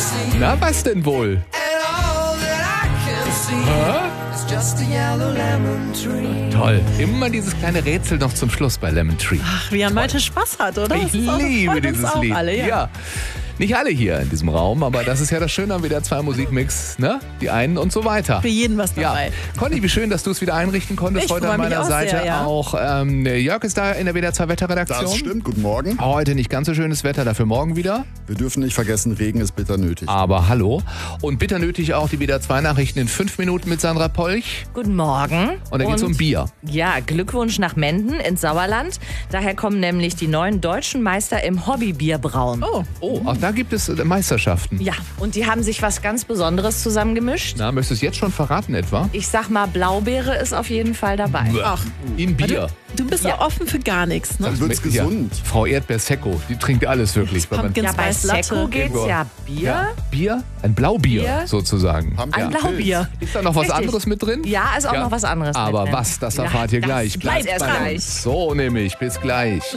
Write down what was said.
Na, was denn wohl? Toll. Immer dieses kleine Rätsel noch zum Schluss bei Lemon Tree. Ach, wie er Malte Spaß hat, oder? Ich liebe dieses Lied. Alle, ja. Nicht alle hier in diesem Raum, aber das ist ja das Schöne am WDR 2 Musikmix, ne? Die einen und so weiter. Für jeden was dabei. Ja. Conny, wie schön, dass du es wieder einrichten konntest Ich heute an freu mich meiner auch Seite. sehr, ja. Auch Jörg ist da in der WDR 2 Wetterredaktion. Das stimmt, guten Morgen. Heute nicht ganz so schönes Wetter, dafür morgen wieder. Wir dürfen nicht vergessen, Regen ist bitter nötig. Aber hallo. Und bitter nötig auch die WDR 2 Nachrichten in 5 Minuten mit Sandra Polch. Guten Morgen. Und da geht's um Bier. Ja, Glückwunsch nach Menden ins Sauerland. Daher kommen nämlich die neuen deutschen Meister im Hobbybierbrauen. Oh, auch da gibt es Meisterschaften. Ja, und die haben sich was ganz Besonderes zusammengemischt. Na, möchtest du es jetzt schon verraten etwa? Ich sag mal, Blaubeere ist auf jeden Fall dabei. Ach, In Bier. du bist ja offen für gar nichts, ne? Dann wird's Ja, gesund. Frau Erdbeer-Secco, die trinkt alles wirklich. Weil man- Pumpkin Ja, bei Spice Latte. Secco geht's ja Bier. Ja, Bier? Ein Blaubier Bier? sozusagen. Pumpkin Ein Pilz. Blaubier. Ist da noch was Richtig. anderes mit drin? Ja, ist auch noch was anderes Aber mit drin. was, das erfahrt ihr das gleich. bleibt erst bei gleich. uns. So nämlich, bis gleich.